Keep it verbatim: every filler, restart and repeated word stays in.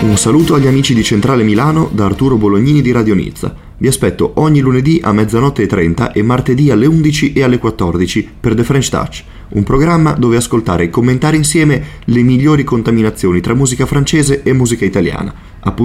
Un saluto agli amici di Centrale Milano da Arturo Bolognini di Radio Nizza. Vi aspetto ogni lunedì a mezzanotte e trenta e martedì alle undici e alle quattordici per The French Touch, un programma dove ascoltare e commentare insieme le migliori contaminazioni tra musica francese e musica italiana.